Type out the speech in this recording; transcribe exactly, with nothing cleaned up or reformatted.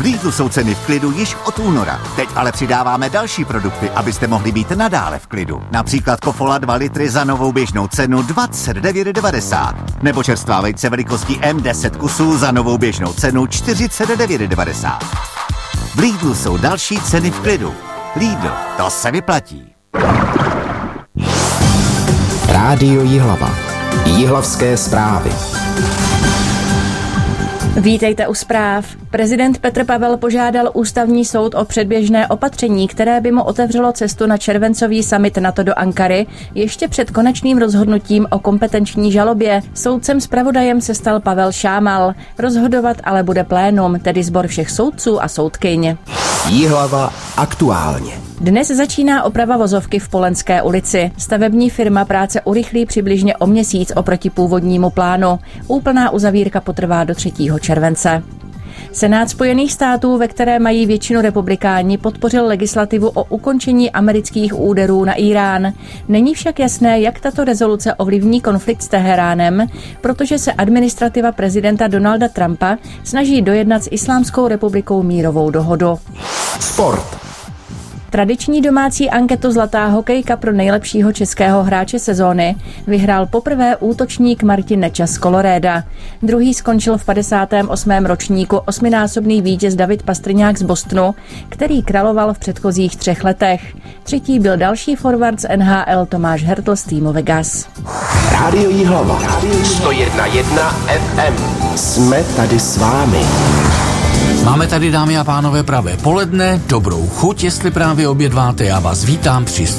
Lidlu jsou ceny v klidu již od února. Teď ale přidáváme další produkty, abyste mohli být nadále v klidu. Například Kofola dva litry za novou běžnou cenu dvacet devět devadesát. Nebo čerstvá vejce velikosti M deset kusů za novou běžnou cenu čtyřicet devět devadesát. V Lidlu jsou další ceny v klidu. Lidl, to se vyplatí. Rádio Jihlava. Jihlavské zprávy. Vítejte u zpráv. Prezident Petr Pavel požádal ústavní soud o předběžné opatření, které by mu otevřelo cestu na červencový summit NATO do Ankary ještě před konečným rozhodnutím o kompetenční žalobě. Soudcem zpravodajem se stal Pavel Šámal. Rozhodovat ale bude plénum, tedy sbor všech soudců a soudkyň. Jihlava aktuálně. Dnes začíná oprava vozovky v Polenské ulici. Stavební firma práce urychlí přibližně o měsíc oproti původnímu plánu. Úplná uzavírka potrvá do třetího července. Senát Spojených států, ve které mají většinu republikáni, podpořil legislativu o ukončení amerických úderů na Irán. Není však jasné, jak tato rezoluce ovlivní konflikt s Teheránem, protože se administrativa prezidenta Donalda Trumpa snaží dojednat s Islámskou republikou mírovou dohodu. Sport. Tradiční domácí anketu Zlatá hokejka pro nejlepšího českého hráče sezóny vyhrál poprvé útočník Martin Nečas z Koloréda. Druhý skončil v padesátém osmém ročníku osminásobný vítěz David Pastrňák z Bostonu, který královal v předchozích třech letech. Třetí byl další forward z N H L Tomáš Hertl z týmu Vegas. Rádio Jihlava. sto jedna celá jedna F M. Jsme tady s vámi. Máme tady, dámy a pánové, pravé poledne, dobrou chuť, jestli právě obědváte, já vás vítám při